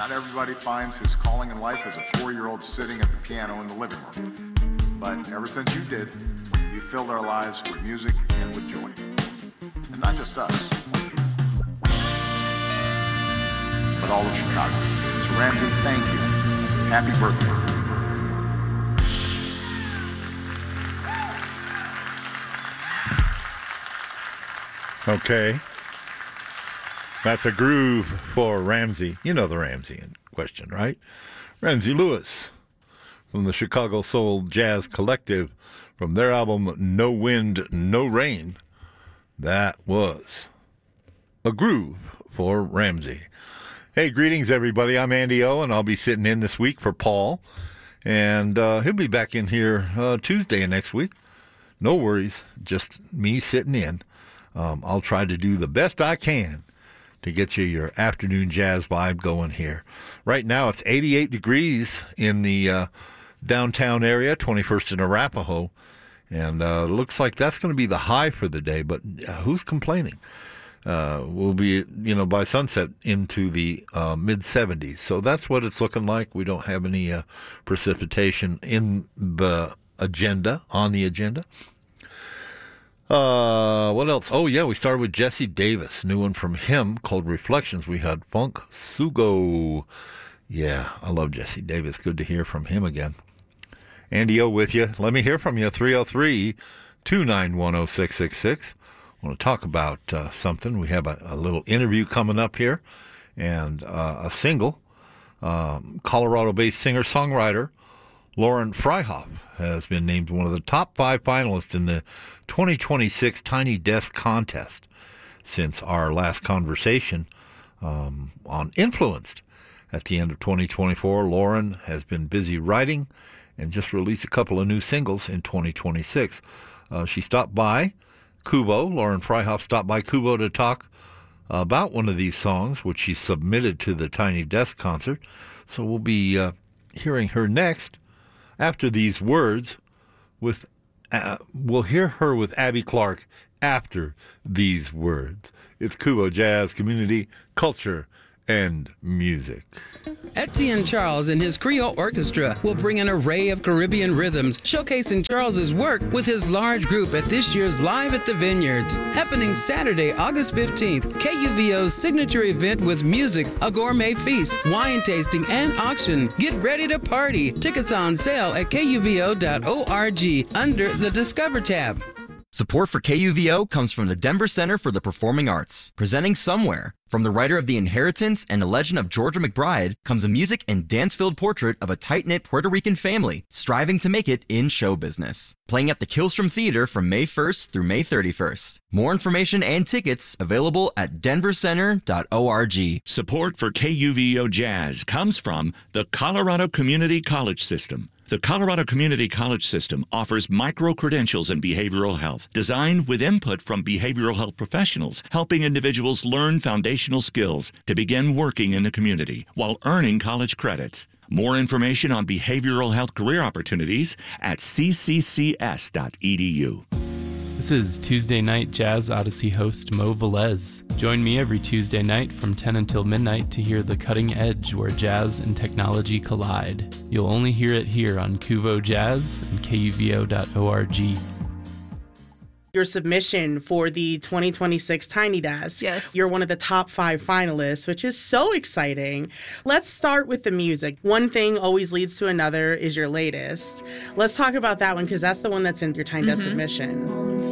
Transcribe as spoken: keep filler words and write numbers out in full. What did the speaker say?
Not everybody finds his calling in life as a four-year-old sitting at the piano in the living room. But ever since you did, you filled our lives with music and with joy. And not just us, but all of Chicago. So Ramsey, thank you. Happy birthday. Okay. That's a groove for Ramsey. You know the Ramsey in question, right? Ramsey Lewis from the Chicago Soul Jazz Collective from their album No Wind, No Rain. That was a groove for Ramsey. Hey, greetings, everybody. I'm Andy O, and I'll be sitting in this week for Paul. And uh, he'll be back in here uh, Tuesday of next week. No worries, just me sitting in. Um, I'll try to do the best I can to get you your afternoon jazz vibe going here. Right now, it's eighty-eight degrees in the uh, downtown area, twenty-first and Arapahoe. And uh, looks like that's going to be the high for the day, but uh, who's complaining? Uh, we'll be, you know, by sunset into the uh, mid-seventies. So that's what it's looking like. We don't have any uh, precipitation in the agenda, on the agenda. Uh, what else? Oh, yeah, we started with Jesse Davis. New one from him called Reflections. We had Funk Sugo. Yeah, I love Jesse Davis. Good to hear from him again. Andy O with you. Let me hear from you. three oh three, two nine one, oh six six six. I want to talk about uh, something. We have a, a little interview coming up here and uh, a single. Um, Colorado-based singer-songwriter Lauren Freihoff has been named one of the top five finalists in the twenty twenty-six Tiny Desk Contest since our last conversation um, on Influenced. At the end of twenty twenty-four, Lauren has been busy writing and just released a couple of new singles in twenty twenty-six. Uh, she stopped by Kubo. Lauren Freihoff stopped by Kubo to talk about one of these songs, which she submitted to the Tiny Desk concert. So we'll be uh, hearing her next. After these words, with uh, we'll hear her with Abby Clark after these words. It's Kubo Jazz, Community, Culture, and Music. Etienne Charles and his Creole Orchestra will bring an array of Caribbean rhythms, showcasing Charles's work with his large group at this year's Live at the Vineyards, happening Saturday, August fifteenth. K U V O's signature event with music, a gourmet feast, wine tasting, and auction. Get ready to party. Tickets on sale at K U V O dot org under the Discover tab. Support for K U V O comes from the Denver Center for the Performing Arts, presenting Somewhere. From the writer of The Inheritance and The Legend of Georgia McBride comes a music and dance-filled portrait of a tight-knit Puerto Rican family striving to make it in show business. Playing at the Killstrom Theater from May first through May thirty-first. More information and tickets available at denver center dot org. Support for K U V O Jazz comes from the Colorado Community College System. The Colorado Community College System offers micro-credentials in behavioral health, designed with input from behavioral health professionals, helping individuals learn foundational skills to begin working in the community while earning college credits. More information on behavioral health career opportunities at c c c s dot e d u. This is Tuesday Night Jazz Odyssey host Mo Velez. Join me every Tuesday night from ten until midnight to hear the cutting edge where jazz and technology collide. You'll only hear it here on Kuvo Jazz and K U V O dot org. Your submission for the twenty twenty-six Tiny Desk. Yes. You're one of the top five finalists, which is so exciting. Let's start with the music. One Thing Always Leads to Another is your latest. Let's talk about that one because that's the one that's in your Tiny Desk Mm-hmm. submission.